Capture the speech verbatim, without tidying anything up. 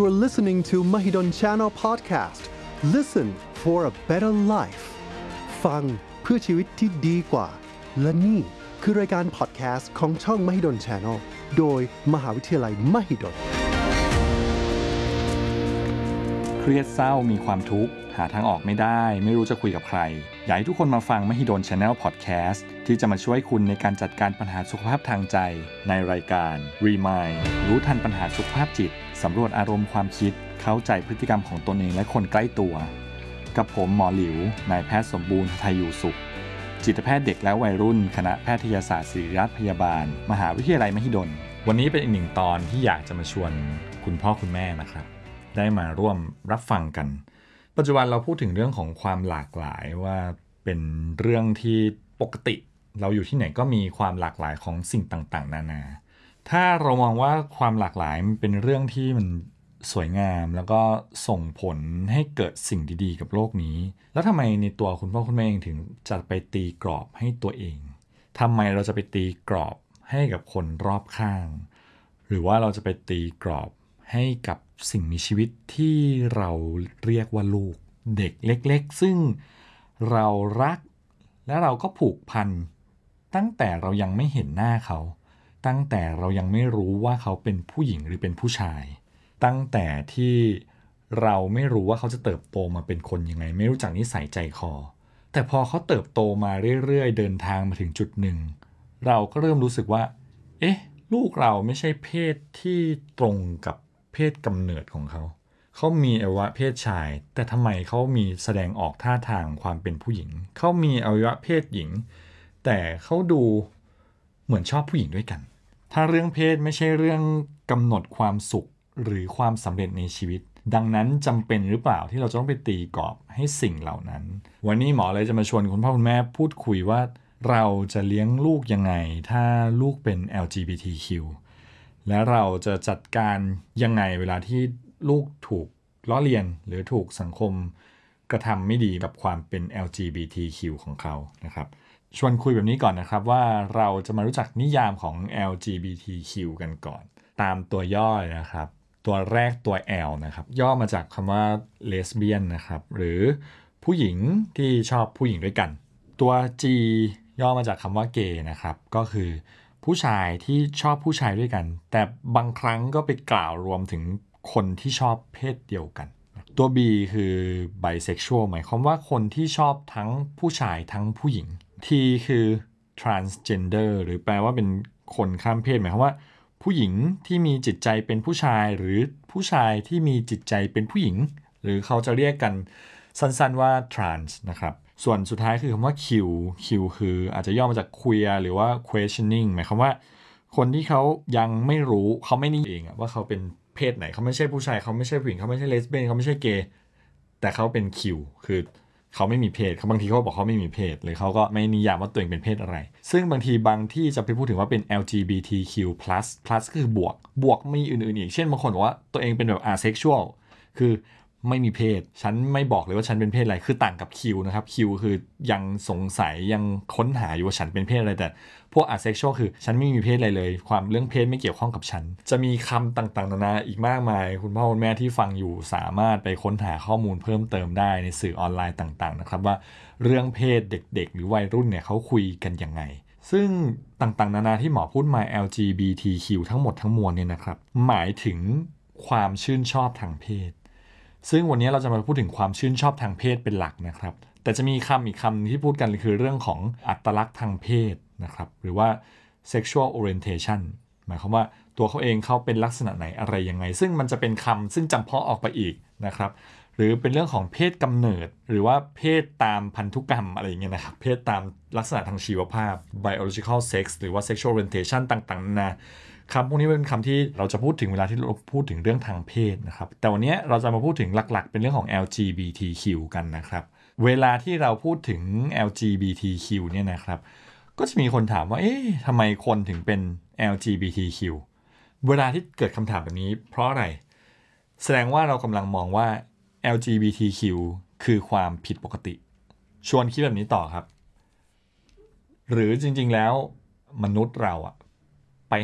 are listening to Mahidol Channel Podcast. Listen for a better life. ฟังเพื่อชีวิตที่ดีกว่าและนี่คือรายการพอดแคสต์ของช่อง Mahidol Channel โดยมหาวิทยาลัย Mahidol เครียดเศร้ามีความทุกข์หาทางออกไม่ได้ไม่รู้จะคุยกับใครอยากให้ทุกคนมาฟัง Mahidol Channel Podcast ที่จะมาช่วยคุณในการจัดการปัญหาสุขภาพทางใจในรายการ Remind รู้ทันปัญหาสุขภาพจิตสำรวจอารมณ์ความคิดเข้าใจพฤติกรรมของตนเองและคนใกล้ตัวกับผมหมอหลิวนายแพทย์สมบูรณ์ไทยอยู่สุขจิตแพทย์เด็กและวัยรุ่นคณะแพทยศาสตร์ศิริราชพยาบาลมหาวิทยาลัยมหิดลวันนี้เป็นอีกหนึ่งตอนที่อยากจะมาชวนคุณพ่อคุณแม่นะครับได้มาร่วมรับฟังกันปัจจุบันเราพูดถึงเรื่องของความหลากหลายว่าเป็นเรื่องที่ปกติเราอยู่ที่ไหนก็มีความหลากหลายของสิ่งต่างๆนานาถ้าเรามองว่าความหลากหลายมันเป็นเรื่องที่มันสวยงามแล้วก็ส่งผลให้เกิดสิ่งดีๆกับโลกนี้แล้วทำไมในตัวคุณพ่อคุณแม่เองถึงจะไปตีกรอบให้ตัวเองทำไมเราจะไปตีกรอบให้กับคนรอบข้างหรือว่าเราจะไปตีกรอบให้กับสิ่งมีชีวิตที่เราเรียกว่าลูกเด็กเล็กๆซึ่งเรารักและเราก็ผูกพันตั้งแต่เรายังไม่เห็นหน้าเขาตั้งแต่เรายังไม่รู้ว่าเขาเป็นผู้หญิงหรือเป็นผู้ชายตั้งแต่ที่เราไม่รู้ว่าเขาจะเติบโตมาเป็นคนยังไงไม่รู้จักนิสัยใจคอแต่พอเขาเติบโตมาเรื่อยๆเดินทางมาถึงจุดหนึ่งเราก็เริ่มรู้สึกว่าเอ๊ะลูกเราไม่ใช่เพศที่ตรงกับเพศกำเนิดของเขาเขามีอวัยวะเพศชายแต่ทำไมเขามีแสดงออกท่าทางความเป็นผู้หญิงเขามีอวัยวะเพศหญิงแต่เขาดูเหมือนชอบผู้หญิงด้วยกันถ้าเรื่องเพศไม่ใช่เรื่องกำหนดความสุขหรือความสำเร็จในชีวิตดังนั้นจำเป็นหรือเปล่าที่เราจะต้องไปตีกรอบให้สิ่งเหล่านั้นวันนี้หมอเลยจะมาชวนคุณพ่อคุณแม่พูดคุยว่าเราจะเลี้ยงลูกยังไงถ้าลูกเป็น แอล จี บี ที คิว และเราจะจัดการยังไงเวลาที่ลูกถูกล้อเลียนหรือถูกสังคมกระทำไม่ดีกับความเป็น แอล จี บี ที คิว ของเขานะครับชวนคุยแบบนี้ก่อนนะครับว่าเราจะมารู้จักนิยามของ แอล จี บี ที คิว กันก่อนตามตัวย่อนะครับตัวแรกตัว L นะครับย่อมาจากคำว่า lesbian นะครับหรือผู้หญิงที่ชอบผู้หญิงด้วยกันตัว G ย่อมาจากคำว่า gay นะครับก็คือผู้ชายที่ชอบผู้ชายด้วยกันแต่บางครั้งก็ไปกล่าวรวมถึงคนที่ชอบเพศเดียวกันตัว B คือ bisexual หมายความว่าคนที่ชอบทั้งผู้ชายทั้งผู้หญิง T คือ transgender หรือแปลว่าเป็นคนข้ามเพศหมายความว่าผู้หญิงที่มีจิตใจเป็นผู้ชายหรือผู้ชายที่มีจิตใจเป็นผู้หญิงหรือเขาจะเรียกกันสั้นๆว่า trans นะครับส่วนสุดท้ายคือคำว่า Q Q คืออาจจะย่อมาจาก queer หรือว่า questioning หมายความว่าคนที่เขายังไม่รู้เขาไม่นิ่งเองว่าเขาเป็นเพศไหนเขาไม่ใช่ผู้ชายเขาไม่ใช่ผู้หญิงเขาไม่ใช่เลสเบี้ยนเขาไม่ใช่เกย์แต่เขาเป็น Q คือเขาไม่มีเพศเขาบางทีเขาบอกเขาไม่มีเพศหรือเขาก็ไม่นิยามว่าตัวเองเป็นเพศอะไรซึ่งบางทีบางที่จะไปพูดถึงว่าเป็น แอล จี บี ที คิว plus plus ก็คือบวกบวกมีอื่นๆอีกเช่นบางคนบอกว่าตัวเองเป็นแบบ asexual คือไม่มีเพศฉันไม่บอกเลยว่าฉันเป็นเพศอะไรคือต่างกับ Q นะครับ Q คือยังสงสัยยังค้นหาอยู่ว่าฉันเป็นเพศอะไรแต่พวก asexual คือฉันไม่มีเพศอะไรเลยความเรื่องเพศไม่เกี่ยวข้องกับฉันจะมีคำต่างๆนานาอีกมากมายคุณพ่อคุณแม่ที่ฟังอยู่สามารถไปค้นหาข้อมูลเพิ่มเติมได้ในสื่อออนไลน์ต่างๆนะครับว่าเรื่องเพศเด็กๆหรือวัยรุ่นเนี่ยเขาคุยกันยังไงซึ่งต่างๆนานาที่หมอพูดมา แอล จี บี ที คิว ทั้งหมดทั้งมวลเนี่ยนะครับหมายถึงความชื่นชอบทางเพศซึ่งวันนี้เราจะมาพูดถึงความชื่นชอบทางเพศเป็นหลักนะครับแต่จะมีคำอีกคำที่พูดกันคือเรื่องของอัตลักษณ์ทางเพศนะครับหรือว่า sexual orientation หมายความว่าตัวเขาเองเขาเป็นลักษณะไหนอะไรยังไงซึ่งมันจะเป็นคำซึ่งจำเพาะออกไปอีกนะครับหรือเป็นเรื่องของเพศกำเนิดหรือว่าเพศตามพันธุกรรมอะไรอย่างเงี้ยนะครับเพศตามลักษณะทางชีวภาพ biological sex หรือว่า sexual orientation ต่างๆนานาคำพวกนี้เป็นคำที่เราจะพูดถึงเวลาที่เราพูดถึงเรื่องทางเพศนะครับแต่วันนี้เราจะมาพูดถึงหลักๆเป็นเรื่องของ แอล จี บี ที คิว กันนะครับเวลาที่เราพูดถึง แอล จี บี ที คิว เนี่ยนะครับก็จะมีคนถามว่าเอ๊ะทำไมคนถึงเป็น แอล จี บี ที คิว เวลาที่เกิดคำถามแบบนี้เพราะอะไรแสดงว่าเรากำลังมองว่า แอล จี บี ที คิว คือความผิดปกติชวนคิดแบบนี้ต่อครับหรือจริงๆแล้วมนุษย์เราอะ